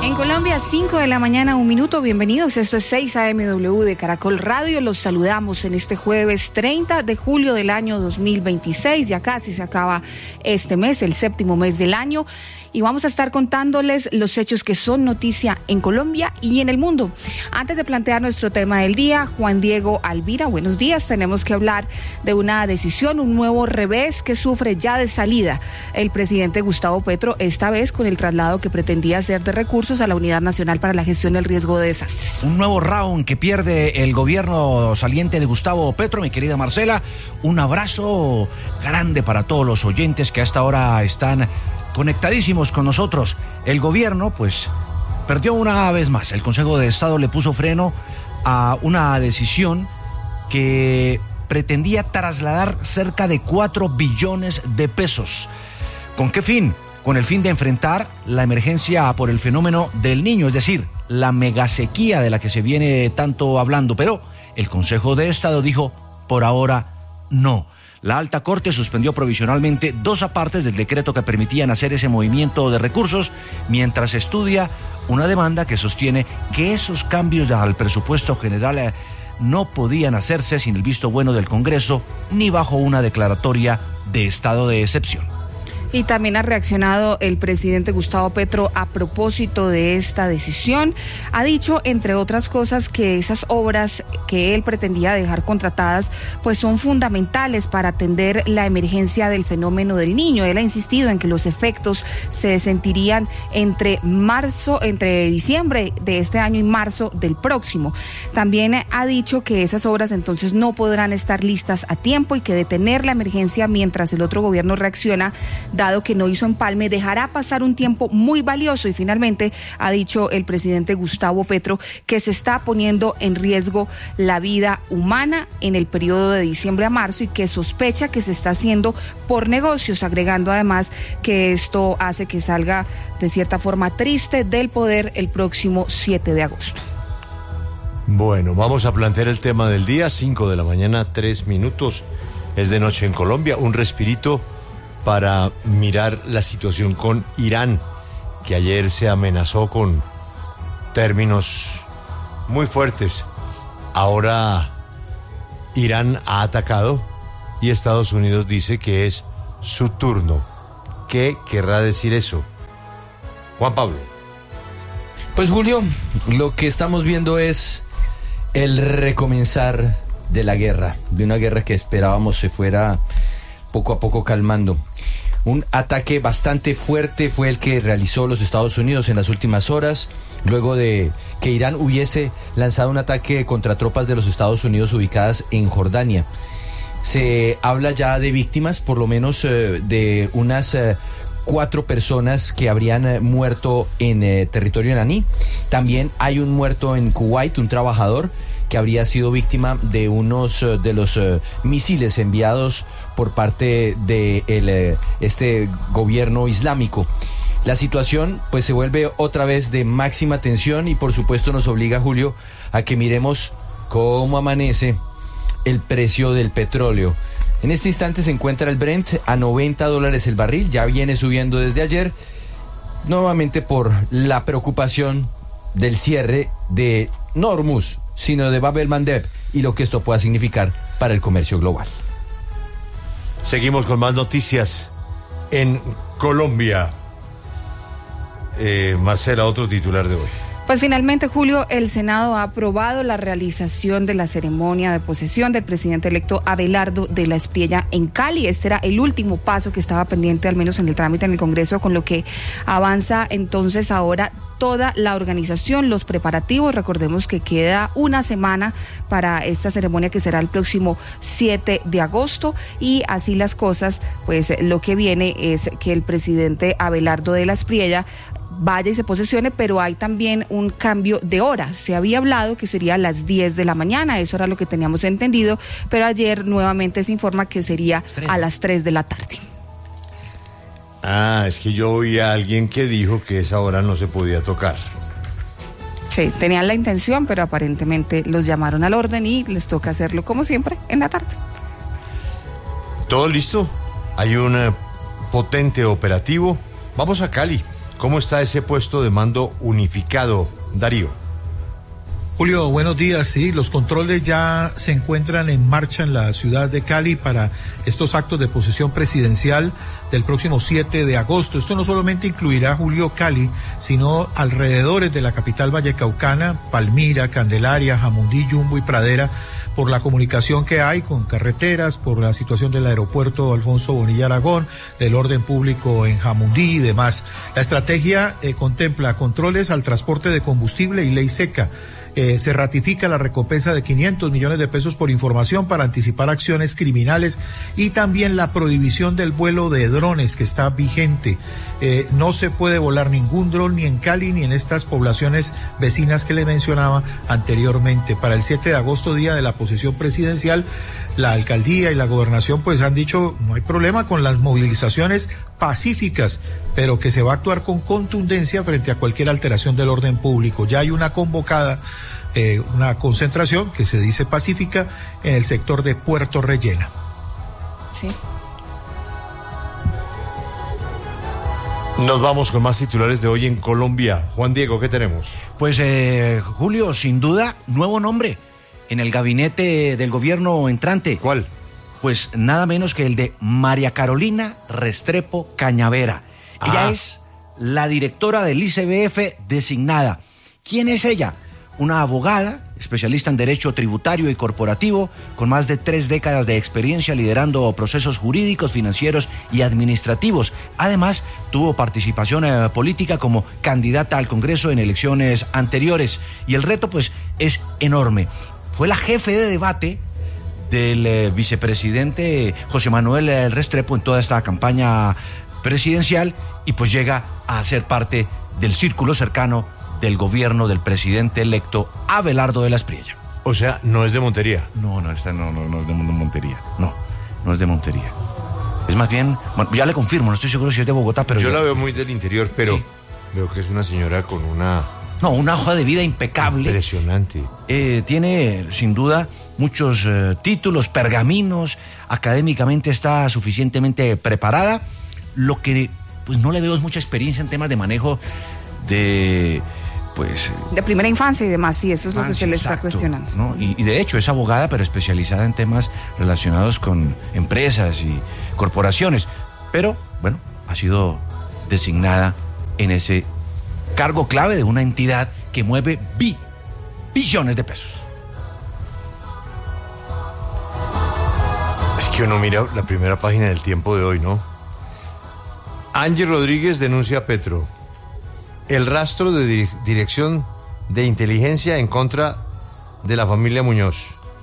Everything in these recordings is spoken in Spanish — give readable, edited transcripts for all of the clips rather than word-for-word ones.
En Colombia, 5 de la mañana, 1 minuto. Bienvenidos. Esto es 6 AMW de Caracol Radio. Los saludamos en este jueves 30 de julio del año 2026. Ya casi se acaba este mes, el 7º mes del año. Y vamos a estar contándoles los hechos que son noticia en Colombia y en el mundo. Antes de plantear nuestro tema del día, Juan Diego Alvira, buenos días. Tenemos que hablar de una decisión, un nuevo revés que sufre ya de salida el presidente Gustavo Petro, esta vez con el traslado que pretendía hacer de recursos a la Unidad Nacional para la Gestión del Riesgo de Desastres. Un nuevo round que pierde el gobierno saliente de Gustavo Petro, mi querida Marcela. Un abrazo grande para todos los oyentes que hasta ahora están conectadísimos con nosotros. El gobierno, pues, perdió una vez más. El Consejo de Estado le puso freno a una decisión que pretendía trasladar cerca de 4 billones de pesos. ¿Con qué fin? Con el fin de enfrentar la emergencia por el fenómeno del Niño, es decir, la megasequía de la que se viene tanto hablando. Pero el Consejo de Estado dijo, por ahora, no. La Alta Corte suspendió provisionalmente 2 apartes del decreto que permitían hacer ese movimiento de recursos, mientras estudia una demanda que sostiene que esos cambios al presupuesto general no podían hacerse sin el visto bueno del Congreso ni bajo una declaratoria de estado de excepción. Y también ha reaccionado el presidente Gustavo Petro a propósito de esta decisión. Ha dicho, entre otras cosas, que esas obras que él pretendía dejar contratadas, pues son fundamentales para atender la emergencia del fenómeno del Niño. Él ha insistido en que los efectos se sentirían entre diciembre de este año y marzo del próximo. También ha dicho que esas obras entonces no podrán estar listas a tiempo y que detener la emergencia mientras el otro gobierno reacciona, dado que no hizo empalme, dejará pasar un tiempo muy valioso. Y finalmente ha dicho el presidente Gustavo Petro que se está poniendo en riesgo la vida humana en el periodo de diciembre a marzo y que sospecha que se está haciendo por negocios, agregando además que esto hace que salga de cierta forma triste del poder el próximo 7 de agosto. Bueno, vamos a plantear el tema del día, 5 de la mañana, 3 minutos. Es de noche en Colombia, un respirito para mirar la situación con Irán, que ayer se amenazó con términos muy fuertes. Ahora Irán ha atacado y Estados Unidos dice que es su turno. ¿Qué querrá decir eso? Juan Pablo. Pues Julio, lo que estamos viendo es el recomenzar de la guerra, de una guerra que esperábamos se fuera poco a poco calmando. Un ataque bastante fuerte fue el que realizó los Estados Unidos en las últimas horas, luego de que Irán hubiese lanzado un ataque contra tropas de los Estados Unidos ubicadas en Jordania. Se habla ya de víctimas, por lo menos de unas 4 personas que habrían muerto en territorio iraní. También hay un muerto en Kuwait, un trabajador que habría sido víctima de unos de los misiles enviados por parte de este gobierno islámico. La situación pues se vuelve otra vez de máxima tensión y por supuesto nos obliga, Julio, a que miremos cómo amanece el precio del petróleo. En este instante se encuentra el Brent a $90 el barril, ya viene subiendo desde ayer, nuevamente por la preocupación del cierre de no Hormuz, sino de Bab el-Mandeb y lo que esto pueda significar para el comercio global. Seguimos con más noticias en Colombia. Marcela, otro titular de hoy. Pues finalmente, Julio, el Senado ha aprobado la realización de la ceremonia de posesión del presidente electo Abelardo de la Espriella en Cali. Este era el último paso que estaba pendiente, al menos en el trámite en el Congreso, con lo que avanza entonces ahora toda la organización, los preparativos. Recordemos que queda una semana para esta ceremonia que será el próximo 7 de agosto y así las cosas, pues lo que viene es que el presidente Abelardo de la Espriella vaya y se posesione, pero hay también un cambio de hora. Se había hablado que sería a las 10 de la mañana, eso era lo que teníamos entendido, pero ayer nuevamente se informa que sería a las 3 de la tarde. Es que yo oí a alguien que dijo que esa hora no se podía tocar. Sí, tenían la intención, pero aparentemente los llamaron al orden y les toca hacerlo como siempre en la tarde. ¿Todo listo? Hay un potente operativo. Vamos a Cali. ¿Cómo está ese puesto de mando unificado, Darío? Julio, buenos días. Sí, los controles ya se encuentran en marcha en la ciudad de Cali para estos actos de posesión presidencial del próximo 7 de agosto. Esto no solamente incluirá, Julio, Cali, sino alrededores de la capital vallecaucana, Palmira, Candelaria, Jamundí, Yumbo y Pradera, por la comunicación que hay con carreteras, por la situación del aeropuerto Alfonso Bonilla Aragón, del orden público en Jamundí y demás. La estrategia contempla controles al transporte de combustible y ley seca. Se ratifica la recompensa de 500 millones de pesos por información para anticipar acciones criminales y también la prohibición del vuelo de drones que está vigente. No se puede volar ningún dron ni en Cali ni en estas poblaciones vecinas que le mencionaba anteriormente. Para el 7 de agosto, día de la posesión presidencial, la alcaldía y la gobernación pues han dicho no hay problema con las movilizaciones pacíficas, pero que se va a actuar con contundencia frente a cualquier alteración del orden público. Ya hay una convocada, una concentración que se dice pacífica en el sector de Puerto Rellena. Sí. Nos vamos con más titulares de hoy en Colombia. Juan Diego, ¿qué tenemos? Pues Julio, sin duda, nuevo nombre en el gabinete del gobierno entrante. ¿Cuál? Pues nada menos que el de María Carolina Restrepo Cañavera. Ella es la directora del ICBF designada. ¿Quién es ella? Una abogada, especialista en derecho tributario y corporativo, con más de 3 décadas de experiencia liderando procesos jurídicos, financieros y administrativos. Además, tuvo participación política como candidata al Congreso en elecciones anteriores. Y el reto, pues, es enorme. Fue la jefe de debate del vicepresidente José Manuel Restrepo en toda esta campaña presidencial y pues llega a ser parte del círculo cercano del gobierno del presidente electo Abelardo de la Espriella. O sea, no es de Montería. No es de Montería. No es de Montería. Es más bien, bueno, ya le confirmo, no estoy seguro si es de Bogotá, pero yo la veo muy del interior, pero sí, veo que es una señora con una hoja de vida impecable. Impresionante. Tiene, sin duda, muchos títulos, pergaminos, académicamente está suficientemente preparada. Lo que pues no le veo es mucha experiencia en temas de manejo de primera infancia y demás, sí, eso es lo que se le está cuestionando. ¿No? Y de hecho es abogada, pero especializada en temas relacionados con empresas y corporaciones. Pero, bueno, ha sido designada en ese cargo clave de una entidad que mueve billones de pesos. Es que uno mira la primera página del Tiempo de hoy, ¿no? Angie Rodríguez denuncia a Petro. El rastro de dirección de inteligencia en contra de la familia Muñoz.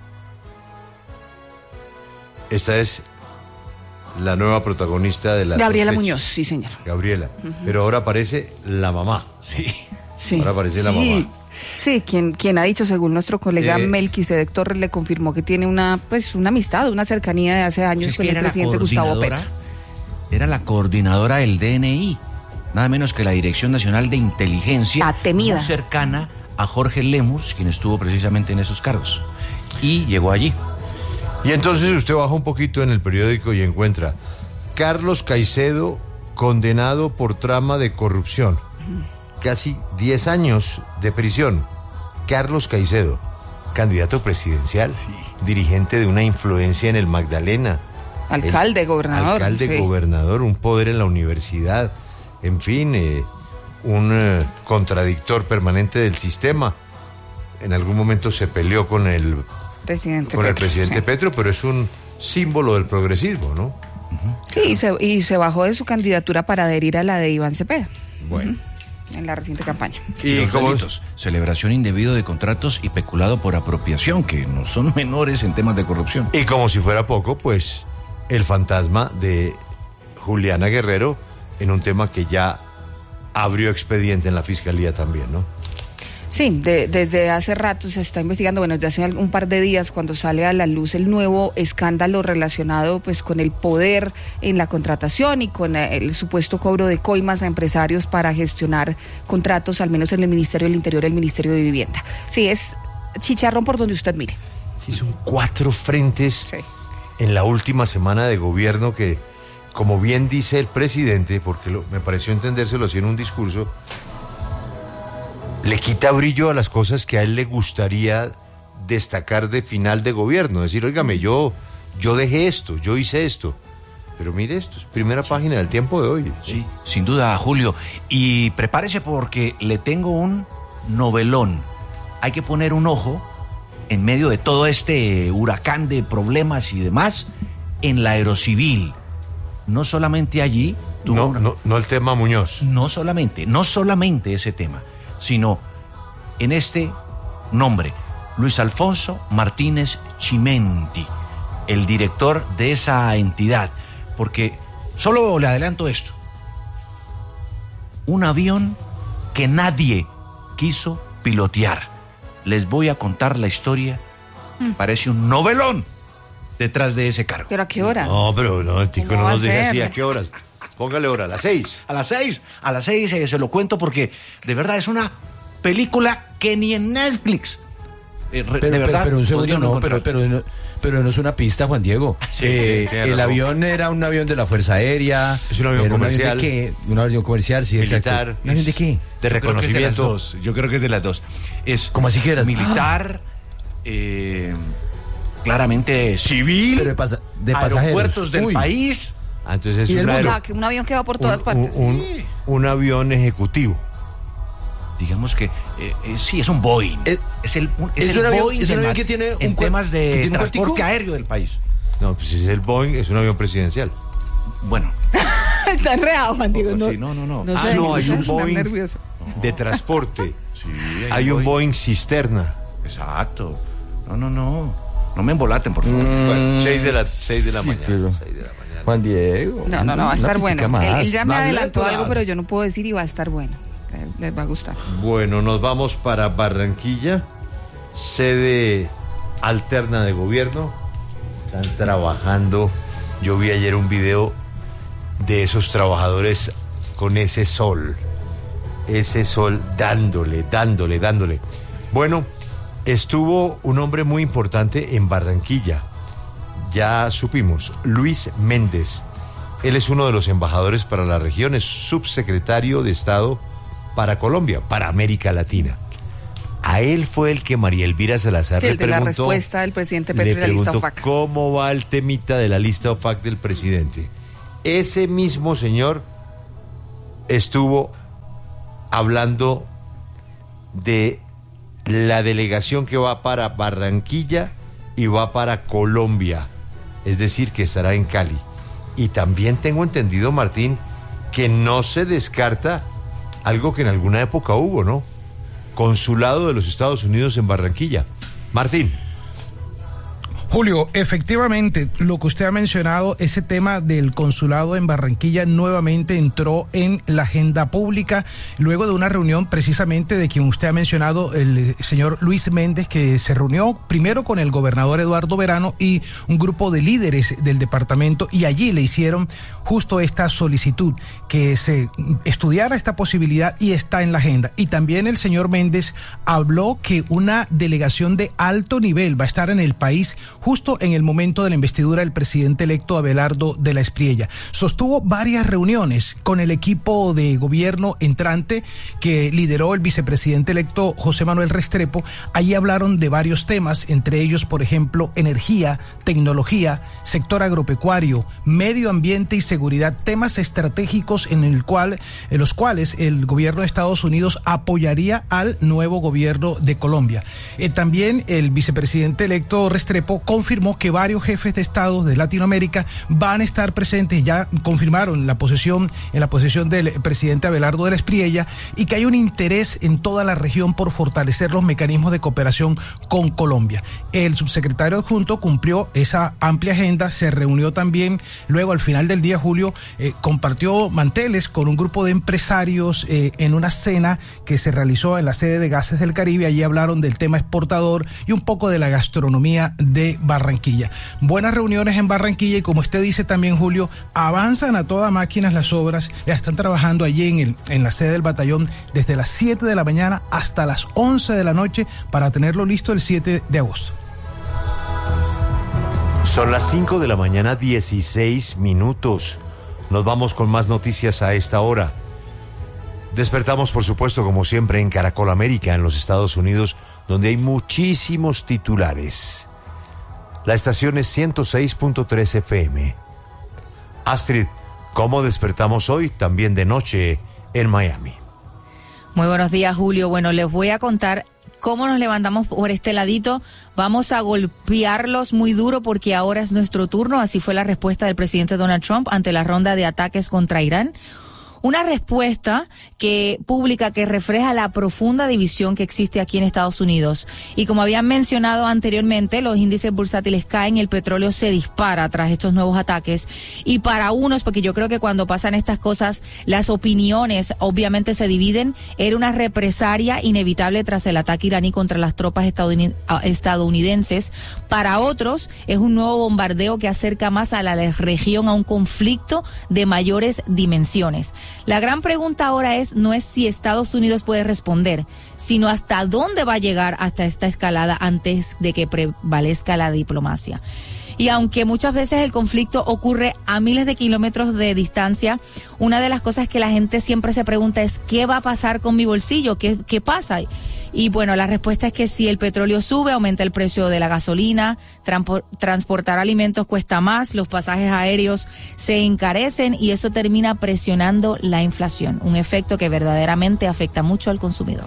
Esta es la nueva protagonista de la Gabriela sospecha. Muñoz, sí, señor. Gabriela. Pero ahora aparece la mamá. Sí. Ahora aparece la mamá. Sí, quien ha dicho, según nuestro colega Melquisedec Torres, le confirmó que tiene una amistad, una cercanía de hace años con el presidente Gustavo Petro. Era la coordinadora del DNI, nada menos que la Dirección Nacional de Inteligencia, la temida, muy cercana a Jorge Lemus, quien estuvo precisamente en esos cargos, y llegó allí. Y entonces usted baja un poquito en el periódico y encuentra Carlos Caicedo condenado por trama de corrupción, casi 10 años de prisión. Carlos Caicedo, candidato presidencial, dirigente de una influencia en el Magdalena, gobernador, un poder en la universidad, en fin, un contradictor permanente del sistema. En algún momento se peleó con el presidente Petro, pero es un símbolo del progresismo, ¿no? Sí, y se bajó de su candidatura para adherir a la de Iván Cepeda. Bueno. En la reciente campaña. Y como celebración indebida de contratos y peculado por apropiación, que no son menores en temas de corrupción. Y como si fuera poco, pues el fantasma de Juliana Guerrero en un tema que ya abrió expediente en la fiscalía también, ¿no? Sí, desde hace rato se está investigando, bueno, desde hace un par de días cuando sale a la luz el nuevo escándalo relacionado pues con el poder en la contratación y con el supuesto cobro de coimas a empresarios para gestionar contratos, al menos en el Ministerio del Interior y el Ministerio de Vivienda. Sí, es chicharrón por donde usted mire. Sí, son 4 frentes en la última semana de gobierno que como bien dice el presidente, porque me pareció entendérselo así en un discurso, le quita brillo a las cosas que a él le gustaría destacar de final de gobierno. Decir, óigame, yo dejé esto, yo hice esto. Pero mire esto, es primera página del Tiempo de hoy. Sí, sin duda, Julio. Y prepárese porque le tengo un novelón. Hay que poner un ojo en medio de todo este huracán de problemas y demás en la Aerocivil. No solamente allí... No el tema Muñoz. No solamente ese tema, sino en este nombre, Luis Alfonso Martínez Chimenti, el director de esa entidad. Porque solo le adelanto esto: un avión que nadie quiso pilotear. Les voy a contar la historia. Parece un novelón detrás de ese cargo. ¿Pero a qué hora? No, pero no, el tico no nos dice así. ¿A qué horas? Póngale hora, a las 6. A las 6 se lo cuento porque de verdad es una película que ni en Netflix. De verdad. Pero un segundo, no, pero no es una pista, Juan Diego. Sí, el avión era un avión de la Fuerza Aérea. Es un avión comercial. Un avión comercial, sí, militar. Exacto. ¿Un avión de qué? De reconocimiento. Yo creo que es de las dos. Es ¿cómo así que eras? Militar, claramente civil, pero de pasajeros. Aeropuertos del país. Entonces es un avión que va por todas partes. Un avión ejecutivo. Digamos que sí, es un Boeing. Es el Boeing, es un avión que tiene en temas de transporte aéreo del país. No, pues si es el Boeing, es un avión presidencial. Bueno. Está enredado, Juan Diego. No. Hay un Boeing de transporte. Sí, hay un Boeing cisterna. Exacto. No me embolaten, por favor. Bueno, 6 de la mañana. Pero... 6 de la mañana. Juan Diego. No, va a estar bueno. Él ya me adelantó más. algo, pero yo no puedo decir y va a estar bueno. Les va a gustar. Bueno, nos vamos para Barranquilla, sede alterna de gobierno. Están trabajando. Yo vi ayer un video de esos trabajadores con ese sol dándole. Bueno, estuvo un hombre muy importante en Barranquilla. Ya supimos, Luis Méndez. Él es uno de los embajadores para la región, es subsecretario de Estado para Colombia, para América Latina. A él fue el que María Elvira Salazar le preguntó. La respuesta del presidente Petro y la lista OFAC. ¿Cómo va el temita de la lista OFAC del presidente? Ese mismo señor estuvo hablando de la delegación que va para Barranquilla y va para Colombia, es decir, que estará en Cali. Y también tengo entendido, Martín, que no se descarta algo que en alguna época hubo, ¿no? Consulado de los Estados Unidos en Barranquilla. Martín. Julio, efectivamente, lo que usted ha mencionado, ese tema del consulado en Barranquilla nuevamente entró en la agenda pública luego de una reunión precisamente de quien usted ha mencionado, el señor Luis Méndez, que se reunió primero con el gobernador Eduardo Verano y un grupo de líderes del departamento, y allí le hicieron justo esta solicitud, que se estudiara esta posibilidad, y está en la agenda. Y también el señor Méndez habló que una delegación de alto nivel va a estar en el país justo en el momento de la investidura del presidente electo Abelardo de la Espriella. Sostuvo varias reuniones con el equipo de gobierno entrante que lideró el vicepresidente electo José Manuel Restrepo. Allí hablaron de varios temas, entre ellos, por ejemplo, energía, tecnología, sector agropecuario, medio ambiente y seguridad, temas estratégicos en los cuales el gobierno de Estados Unidos apoyaría al nuevo gobierno de Colombia. También el vicepresidente electo Restrepo confirmó que varios jefes de Estado de Latinoamérica van a estar presentes, ya confirmaron en la posesión del presidente Abelardo de la Espriella, y que hay un interés en toda la región por fortalecer los mecanismos de cooperación con Colombia. El subsecretario adjunto cumplió esa amplia agenda, se reunió también luego al final del día, Julio, compartió manteles con un grupo de empresarios en una cena que se realizó en la sede de Gases del Caribe. Allí hablaron del tema exportador y un poco de la gastronomía de Barranquilla. Buenas reuniones en Barranquilla, y como usted dice también, Julio, avanzan a toda máquina las obras. Ya están trabajando allí en la sede del batallón desde las 7 de la mañana hasta las 11 de la noche para tenerlo listo el 7 de agosto. Son las 5 de la mañana, 16 minutos. Nos vamos con más noticias a esta hora. Despertamos, por supuesto, como siempre, en Caracol América, en los Estados Unidos, donde hay muchísimos titulares. La estación es 106.3 FM. Astrid, ¿cómo despertamos hoy? También de noche en Miami. Muy buenos días, Julio. Bueno, les voy a contar cómo nos levantamos por este ladito. Vamos a golpearlos muy duro porque ahora es nuestro turno. Así fue la respuesta del presidente Donald Trump ante la ronda de ataques contra Irán. Una respuesta pública que refleja la profunda división que existe aquí en Estados Unidos. Y como habían mencionado anteriormente, los índices bursátiles caen, el petróleo se dispara tras estos nuevos ataques. Y para unos, porque yo creo que cuando pasan estas cosas, las opiniones obviamente se dividen, era una represalia inevitable tras el ataque iraní contra las tropas estadounidenses. Para otros, es un nuevo bombardeo que acerca más a la región a un conflicto de mayores dimensiones. La gran pregunta ahora no es si Estados Unidos puede responder, sino hasta dónde va a llegar hasta esta escalada antes de que prevalezca la diplomacia. Y aunque muchas veces el conflicto ocurre a miles de kilómetros de distancia, una de las cosas que la gente siempre se pregunta es ¿qué va a pasar con mi bolsillo? ¿Qué pasa? Y bueno, la respuesta es que si el petróleo sube, aumenta el precio de la gasolina, transportar alimentos cuesta más, los pasajes aéreos se encarecen y eso termina presionando la inflación, un efecto que verdaderamente afecta mucho al consumidor.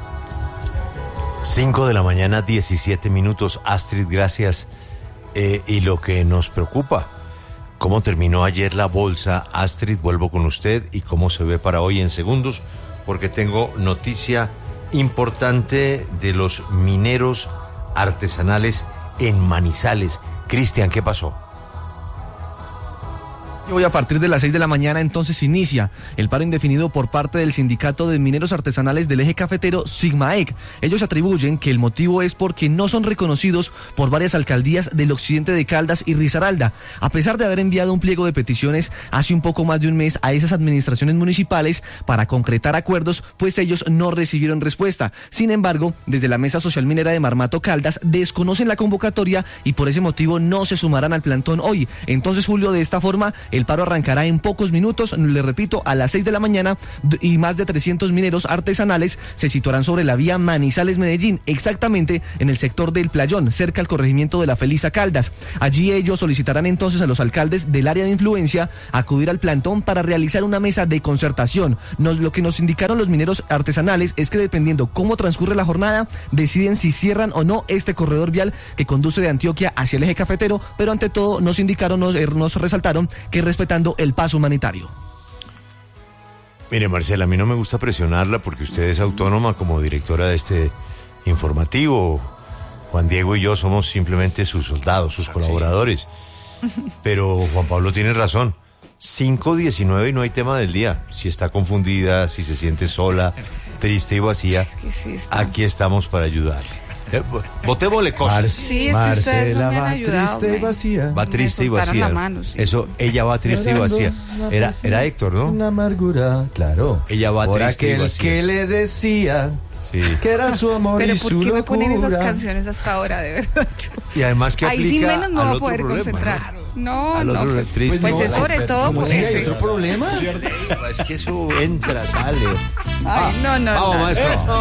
5 de la mañana, 17 minutos. Astrid, gracias. Y lo que nos preocupa, ¿cómo terminó ayer la bolsa? Astrid, vuelvo con usted y cómo se ve para hoy en segundos, porque tengo noticia importante de los mineros artesanales en Manizales. Cristian, ¿qué pasó? Hoy a partir de las 6 de la mañana entonces inicia el paro indefinido por parte del sindicato de mineros artesanales del eje cafetero Sigmaec. Ellos atribuyen que el motivo es porque no son reconocidos por varias alcaldías del occidente de Caldas y Risaralda, a pesar de haber enviado un pliego de peticiones hace un poco más de un mes a esas administraciones municipales para concretar acuerdos, pues ellos no recibieron respuesta. Sin embargo, desde la Mesa Social Minera de Marmato Caldas desconocen la convocatoria y por ese motivo no se sumarán al plantón hoy. Entonces, Julio, de esta forma, el paro arrancará en pocos minutos, le repito, a las 6 de la mañana y más de 300 mineros artesanales se situarán sobre la vía Manizales-Medellín, exactamente en el sector del Playón, cerca al corregimiento de La Felisa Caldas. Allí ellos solicitarán entonces a los alcaldes del área de influencia acudir al plantón para realizar una mesa de concertación. Lo que nos indicaron los mineros artesanales es que dependiendo cómo transcurre la jornada, deciden si cierran o no este corredor vial que conduce de Antioquia hacia el eje cafetero, pero ante todo nos indicaron, nos resaltaron que respetando el paso humanitario. Mire, Marcela, a mí no me gusta presionarla porque usted es autónoma como directora de este informativo. Juan Diego y yo somos simplemente sus soldados, sus colaboradores. Pero Juan Pablo tiene razón. 5:19 y no hay tema del día. Si está confundida, si se siente sola, triste y vacía, Es que sí está. aquí estamos para ayudarle. Votémosle cosas. Sí, es que ustedes no me han ayudado. triste y vacía. Va triste y Me soltaron vacía. la mano, sí. Eso, ella va triste y vacía. Era Héctor, ¿no? Una amargura, claro. Ella va por triste y aquel vacía. que le decía Sí. que era su amor Pero y ¿por su qué me ponen esas locura. canciones hasta ahora, de verdad? Y además que Ahí sí aplica menos me al voy a otro poder problema, concentrar. ¿no? No, Al otro pues, triste. pues No, es sobre todo ¿Cómo por si hay ese. otro problema? Es que eso entra, sale. Ay, no, Vamos, maestro.